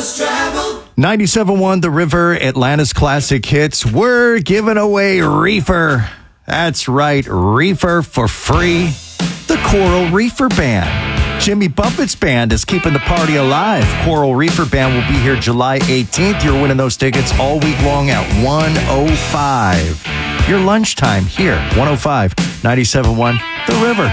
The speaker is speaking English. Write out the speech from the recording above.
97.1 The River, Atlanta's classic hits. We're giving away Reefer. That's right, Reefer for free. The Coral Reefer Band. Jimmy Buffett's band is keeping the party alive. Coral Reefer Band will be here July 18th. You're winning those tickets all week long at 105. Your lunchtime here, 105, 97.1 The River.